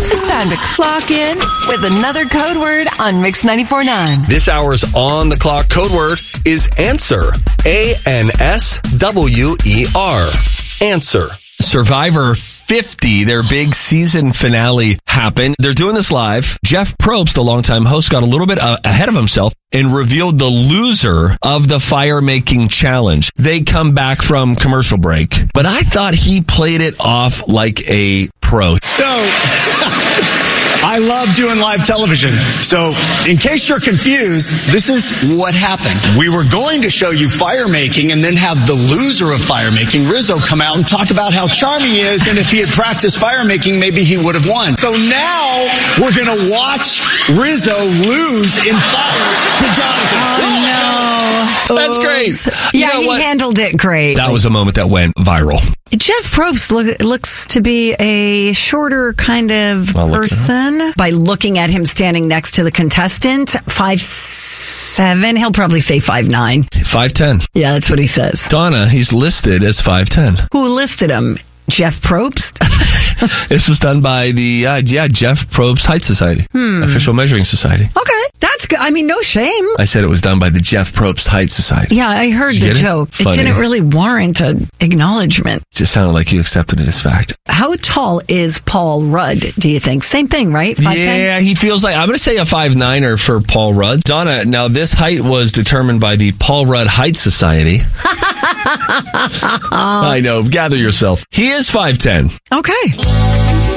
It's time to clock in with another code word on Mix 94.9. This hour's on the clock code word is answer. ANSWER. Answer. Survivor 50, their big season finale happened. They're doing this live. Jeff Probst, the longtime host, got a little bit ahead of himself and revealed the loser of the fire-making challenge. They come back from commercial break, but I thought he played it off like a pro. So, I love doing live television. So, in case you're confused, this is what happened. We were going to show you fire making and then have the loser of fire making, Rizzo, come out and talk about how charming he is, and if he had practiced fire making, maybe he would have won. So now we're going to watch Rizzo lose in fire to Jonathan. Oh, no. That's great. Yeah, he handled it great. That was a moment that went viral. Jeff Probst looks to be a shorter kind of person. By looking at him standing next to the contestant, 5'7", he'll probably say 5'9". 5'10". Yeah, that's what he says. Donna, he's listed as 5'10". Who listed him? Jeff Probst? This was done by the, Jeff Probst Height Society. Official Measuring Society. Okay. That's good. I mean, no shame. I said it was done by the Jeff Probst Height Society. Yeah, I heard the joke. It didn't really warrant an acknowledgement. It just sounded like you accepted it as fact. How tall is Paul Rudd, do you think? Same thing, right? 5'10"? Yeah, he feels like, I'm going to say a 5'9" for Paul Rudd. Donna, now this height was determined by the Paul Rudd Height Society. I know, gather yourself. He is 5'10". Okay.